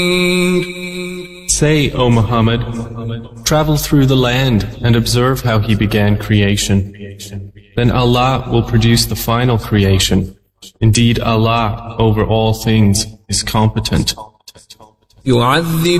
Say, O Muhammad, travel through the land and observe how He began creation. Then Allah will produce the final creation. Indeed, Allah over all things is competent. يعذب